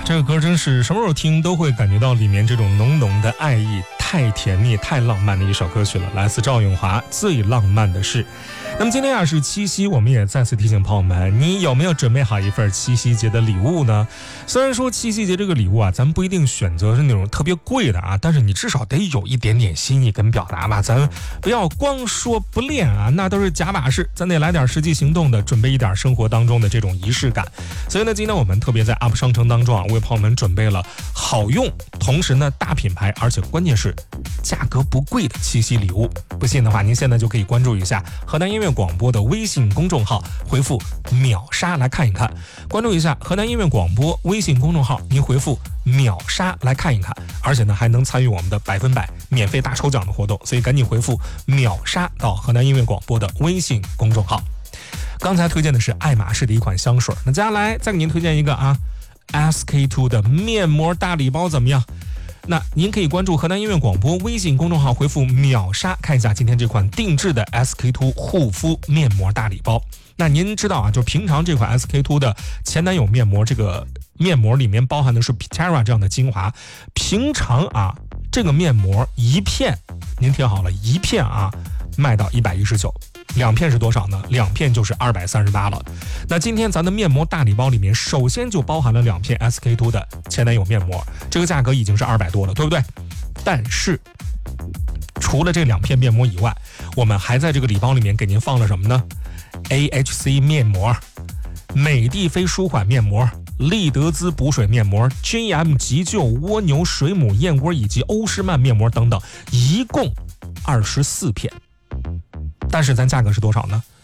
这个歌真是什么时候听都会感觉到里面这种浓浓的爱意，太甜蜜太浪漫的一首歌曲了，来自赵咏华《最浪漫的事》。那么今天是七夕，我们也再次提醒朋友们，你有没有准备好一份七夕节的礼物呢？虽然说七夕节这个礼物咱们不一定选择是那种特别贵的但是你至少得有一点点心意跟表达吧，咱不要光说不练那都是假把式，咱得来点实际行动的，准备一点生活当中的这种仪式感。所以呢，今天我们特别在 UP 商城当中为朋友们准备了好用，同时呢大品牌，而且关键是价格不贵的七夕礼物。不信的话，您现在就可以关注一下河南音乐广播的微信公众号，回复秒杀来看一看。关注一下河南音乐广播微信公众号，您回复秒杀来看一看，而且呢还能参与我们的100%免费大抽奖的活动，所以赶紧回复秒杀到河南音乐广播的微信公众号。刚才推荐的是爱马仕的一款香水，那接下来再给您推荐一个SK2 的面膜大礼包怎么样？那您可以关注河南音乐广播微信公众号，回复秒杀看一下今天这款定制的 SK2 护肤面膜大礼包。那您知道就平常这款 SK2 的前男友面膜，这个面膜里面包含的是 Pitera 这样的精华，平常这个面膜一片，您听好了，一片卖到119，两片是多少呢？两片就是238了。那今天咱的面膜大礼包里面，首先就包含了2片 SK2 的前男友面膜，这个价格已经是200多了，对不对？但是除了这2片面膜以外，我们还在这个礼包里面给您放了什么呢？ AHC 面膜、美的菲舒缓面膜、利德兹补水面膜、GM 急救蜗牛水母燕窝以及欧诗漫面膜等等，一共24片。但是咱价格是多少呢